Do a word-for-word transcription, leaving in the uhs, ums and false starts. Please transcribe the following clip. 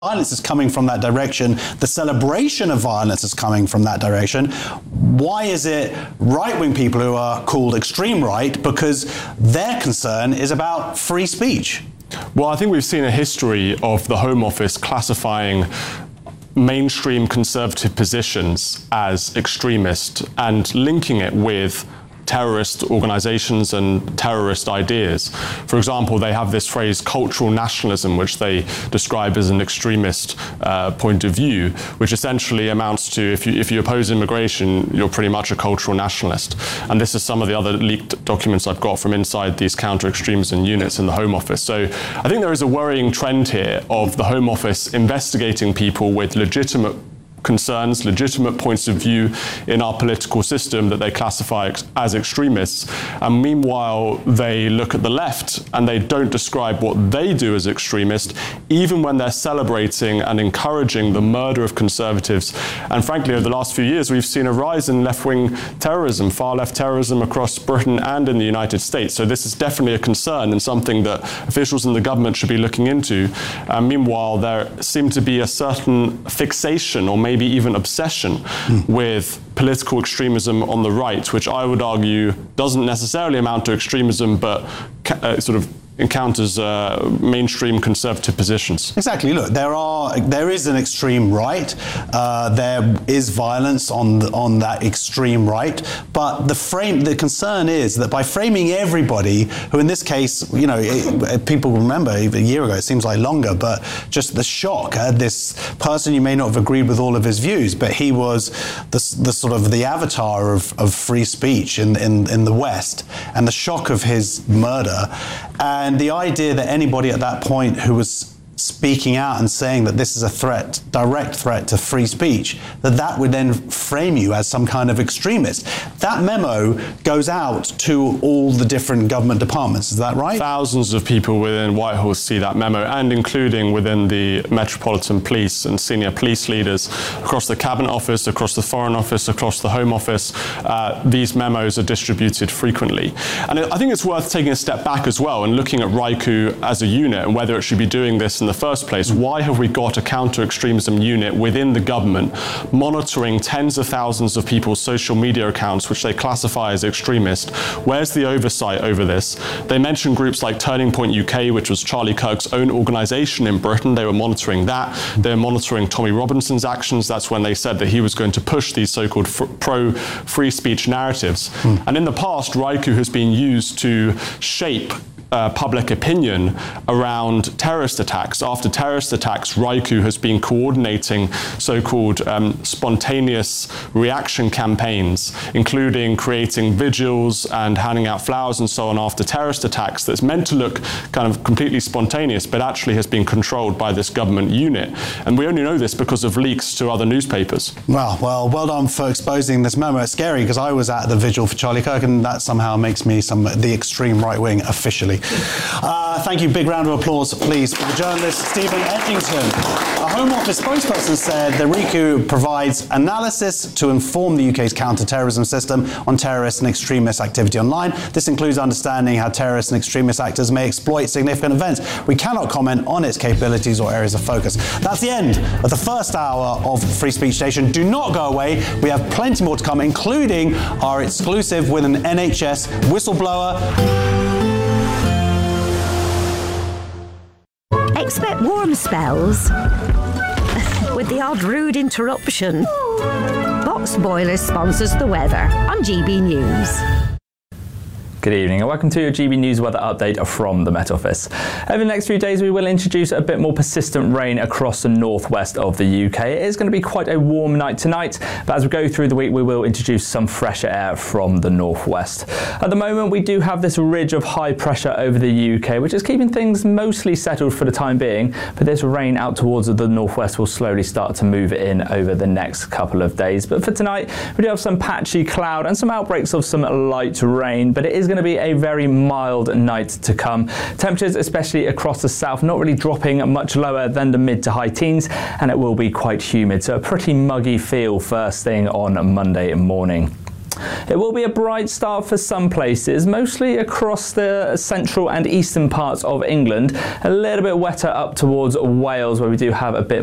violence is coming from that direction. The celebration of violence is coming from that direction. Why is it right-wing people who are called extreme right? Because their concern is about free speech. Well, I think we've seen a history of the Home Office classifying mainstream conservative positions as extremist and linking it with terrorist organizations and terrorist ideas. For example, they have this phrase cultural nationalism, which they describe as an extremist uh, point of view, which essentially amounts to if you, if you oppose immigration, you're pretty much a cultural nationalist. And this is some of the other leaked documents I've got from inside these counter-extremism units in the Home Office. So I think there is a worrying trend here of the Home Office investigating people with legitimate concerns, legitimate points of view in our political system that they classify ex- as extremists. And meanwhile, they look at the left and they don't describe what they do as extremist, even when they're celebrating and encouraging the murder of conservatives. And frankly, over the last few years, we've seen a rise in left-wing terrorism, far-left terrorism across Britain and in the United States. So this is definitely a concern and something that officials in the government should be looking into. And meanwhile, there seems to be a certain fixation or maybe maybe even obsession mm. with political extremism on the right, which I would argue doesn't necessarily amount to extremism, but uh, sort of encounters uh, mainstream conservative positions. Exactly. Look, there are there is an extreme right. Uh, there is violence on the, on that extreme right. But the frame, the concern is that by framing everybody, who in this case, you know, it, people remember a year ago, it seems like longer, but just the shock. Uh, this person, you may not have agreed with all of his views, but he was the, the sort of the avatar of, of free speech in, in in the West, and the shock of his murder. And the idea that anybody at that point who was speaking out and saying that this is a threat, direct threat to free speech, that that would then frame you as some kind of extremist. That memo goes out to all the different government departments, is that right? Thousands of people within Whitehall see that memo, and including within the Metropolitan Police and senior police leaders across the Cabinet Office, across the Foreign Office, across the Home Office. Uh, these memos are distributed frequently. And I think it's worth taking a step back as well and looking at RICU as a unit and whether it should be doing this in the first place. Why have we got a counter-extremism unit within the government monitoring tens of thousands of people's social media accounts, which they classify as extremist? Where's the oversight over this? They mention groups like Turning Point U K, which was Charlie Kirk's own organisation in Britain. They were monitoring that. They're monitoring Tommy Robinson's actions. That's when they said that he was going to push these so-called f- pro-free speech narratives. Mm. And in the past, RICU has been used to shape Uh, public opinion around terrorist attacks. After terrorist attacks, RICU has been coordinating so-called um, spontaneous reaction campaigns, including creating vigils and handing out flowers and so on after terrorist attacks that's meant to look kind of completely spontaneous, but actually has been controlled by this government unit. And we only know this because of leaks to other newspapers. Well, well, well done for exposing this memo. It's scary because I was at the vigil for Charlie Kirk, and that somehow makes me some the extreme right wing officially. Uh, thank you. Big round of applause, please, for the journalist Stephen Edgington. A Home Office spokesperson said the RICU provides analysis to inform the U K's counter-terrorism system on terrorist and extremist activity online. This includes understanding how terrorist and extremist actors may exploit significant events. We cannot comment on its capabilities or areas of focus. That's the end of the first hour of Free Speech Station. Do not go away. We have plenty more to come, including our exclusive with an N H S whistleblower. Expect warm spells with the odd rude interruption. Box Boilers sponsors the weather on G B News. Good evening and welcome to your G B News weather update from the Met Office. Over the next few days we will introduce a bit more persistent rain across the northwest of the U K. It is going to be quite a warm night tonight, but as we go through the week we will introduce some fresher air from the northwest. At the moment we do have this ridge of high pressure over the U K, which is keeping things mostly settled for the time being, but this rain out towards the northwest will slowly start to move in over the next couple of days. But for tonight we do have some patchy cloud and some outbreaks of some light rain, but it is going to be a very mild night to come. Temperatures, especially across the south, not really dropping much lower than the mid to high teens, and it will be quite humid, so a pretty muggy feel first thing on Monday morning. It will be a bright start for some places, mostly across the central and eastern parts of England. A little bit wetter up towards Wales, where we do have a bit